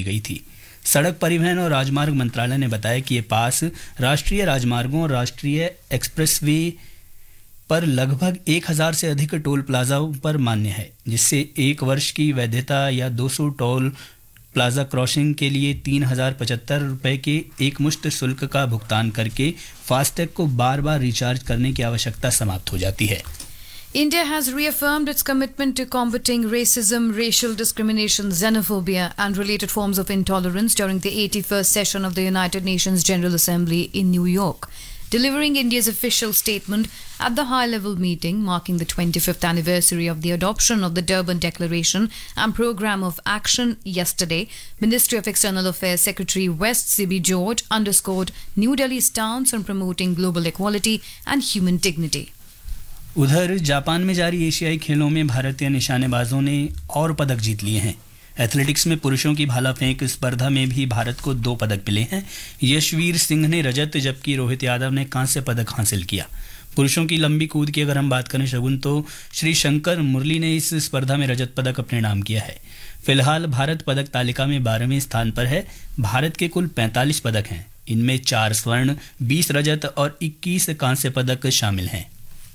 गई थी। सड़क परिवहन और राजमार्ग मंत्रालय ने बताया कि ये पास राष्ट्रीय राजमार्गों और राष्ट्रीय एक्सप्रेसवे पर लगभग 1000 से अधिक टोल प्लाजाओं पर मान्य है, जिससे 1 वर्ष की वैधता या 200 टोल प्लाजा क्रॉसिंग के लिए 3075 रुपये के एक मुश्त शुल्क का भुगतान करके फास्टैग को बार बार रिचार्ज करने की आवश्यकता समाप्त हो जाती है। India has reaffirmed its commitment to combating racism, racial discrimination, xenophobia and related forms of intolerance during the 81st session of the United Nations General Assembly in New York. Delivering India's official statement at the high-level meeting marking the 25th anniversary of the adoption of the Durban Declaration and Programme of Action yesterday, Ministry of External Affairs Secretary West C.B. George underscored New Delhi's stance on promoting global equality and human dignity. उधर Japan में जारी एशियाई खेलों में भारतीय निशानेबाजों ने और पदक जीत लिए हैं। एथलेटिक्स में पुरुषों की भाला फेंक स्पर्धा में भी भारत को 2 पदक मिले हैं। यशवीर सिंह ने रजत जबकि रोहित यादव ने कांस्य पदक हासिल किया। पुरुषों की लंबी कूद की अगर हम बात करें शगुन, तो श्री शंकर मुरली ने इस स्पर्धा में रजत पदक अपने नाम किया है। फिलहाल भारत पदक तालिका में 12वें स्थान पर है। भारत के कुल 45 पदक हैं, इनमें 4 स्वर्ण, 20 रजत और 21 कांस्य पदक शामिल हैं।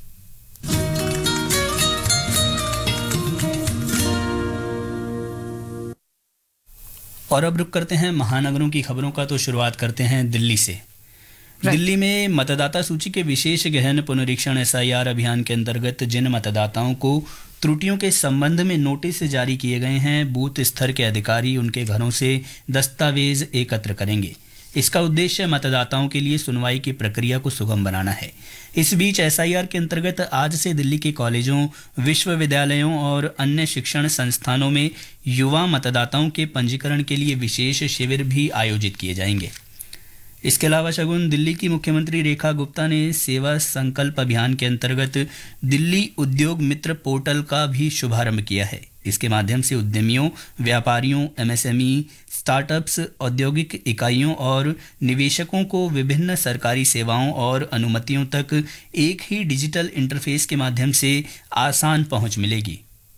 और अब रुक करते हैं महानगरों की खबरों का, तो शुरुआत करते हैं दिल्ली से। दिल्ली में मतदाता सूची के विशेष गहन पुनरीक्षण एसआईआर अभियान के अंतर्गत जिन मतदाताओं को त्रुटियों के संबंध में नोटिस जारी किए गए हैं, बूथ स्तर के अधिकारी उनके घरों से दस्तावेज एकत्र करेंगे। इसका उद्देश्य मतदाताओं के लिए सुनवाई की प्रक्रिया को सुगम बनाना है। इस बीच एसआईआर के अंतर्गत आज से दिल्ली के कॉलेजों, विश्वविद्यालयों और अन्य शिक्षण संस्थानों में युवा मतदाताओं के पंजीकरण के लिए विशेष शिविर भी आयोजित किए जाएंगे। इसके अलावा शगुन, दिल्ली की मुख्यमंत्री रेखा गुप्ता ने सेवा संकल्प अभियान के अंतर्गत दिल्ली उद्योग मित्र पोर्टल का भी शुभारंभ किया है। इसके माध्यम से उद्यमियों, व्यापारियों, एमएसएमई, स्टार्टअप्स, औद्योगिक इकाइयों और निवेशकों को विभिन्न सरकारी सेवाओं और अनुमतियों तक एक ही डिजिटल इंटरफेस के माध्यम से आसान पहुंच मिलेगी।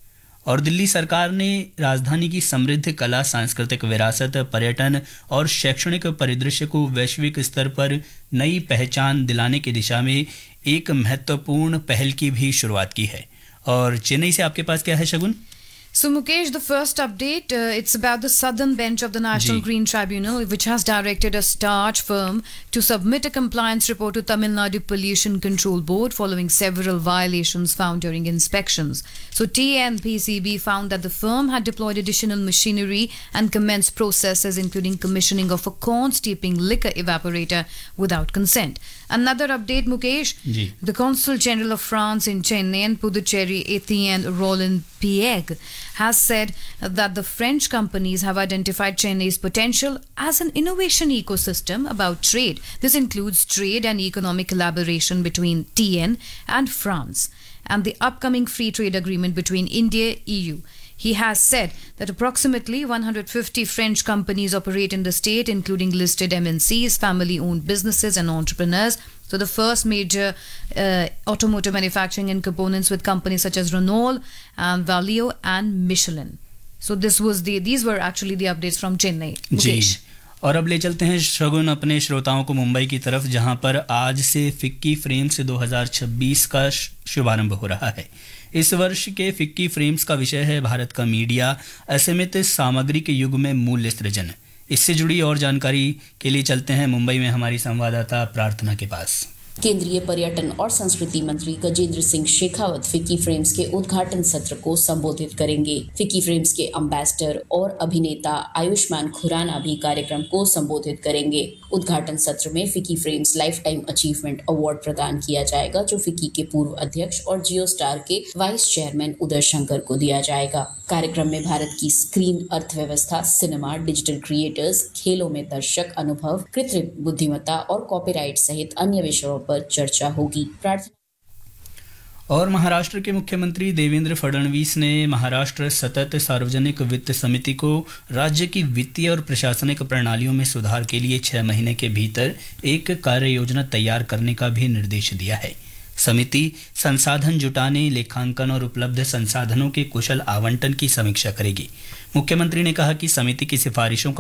और दिल्ली सरकार ने राजधानी की समृद्ध कला, सांस्कृतिक विरासत, पर्यटन और शैक्षणिक परिदृश्य को वैश्विक स्तर पर नई पहचान दिलाने की दिशा में एक महत्वपूर्ण पहल की भी शुरुआत की है। और चेन्नई से आपके पास क्या है शगुन? So Mukesh, the first update, it's about the Southern Bench of the National Green Tribunal, which has directed a starch firm to submit a compliance report to Tamil Nadu Pollution Control Board following several violations found during inspections. So TNPCB found that the firm had deployed additional machinery and commenced processes including commissioning of a corn steeping liquor evaporator without consent. Another update, Mukesh, the Consul General of France in Chennai and Puducherry, Etienne Roland Pieg, has said that the French companies have identified Chennai's potential as an innovation ecosystem about trade. This includes trade and economic collaboration between TN and France and the upcoming free trade agreement between India and EU. He has said that approximately 150 French companies operate in the state, including listed MNCs, family-owned businesses and entrepreneurs. So the first major automotive manufacturing and components with companies such as Renault, Valeo and Michelin. So these were actually the updates from Chennai. Mukesh. और अब ले चलते हैं शगुन अपने श्रोताओं को मुंबई की तरफ, जहां पर आज से फिक्की फ्रेम्स 2026 का शुभारंभ हो रहा है। इस वर्ष के फिक्की फ्रेम्स का विषय है भारत का मीडिया, असीमित सामग्री के युग में मूल्य सृजन। इससे जुड़ी और जानकारी के लिए चलते हैं मुंबई में हमारी संवाददाता प्रार्थना के पास। केंद्रीय पर्यटन और संस्कृति मंत्री गजेंद्र सिंह शेखावत फिक्की फ्रेम्स के उद्घाटन सत्र को संबोधित करेंगे। फिक्की फ्रेम्स के एम्बेसडर और अभिनेता आयुष्मान खुराना भी कार्यक्रम को संबोधित करेंगे। उद्घाटन सत्र में FICCI frames life time achievement award प्रदान किया जाएगा, जो फिक्की के पूर्व अध्यक्ष और जियो स्टार के वाइस चेयरमैन उदय शंकर को दिया जाएगा। कार्यक्रम में भारत की स्क्रीन अर्थव्यवस्था, सिनेमा, डिजिटल क्रिएटर्स, खेलों में दर्शक अनुभव, कृत्रिम बुद्धिमत्ता और कॉपीराइट सहित अन्य विषयों पर चर्चा होगी। और महाराष्ट्र के मुख्यमंत्री देवेंद्र फडणवीस ने महाराष्ट्र सतत सार्वजनिक वित्त समिति को राज्य की वित्तीय और प्रशासनिक प्रणालियों में सुधार के लिए 6 महीने के भीतर एक कार्य योजना तैयार करने का भी निर्देश दिया है। समिति संसाधन जुटाने, लेखांकन और उपलब्ध संसाधनों के कुशल आवंटन की समीक्षा करेगी। मुख्यमंत्री ने कहा कि समिति की सिफारिशों का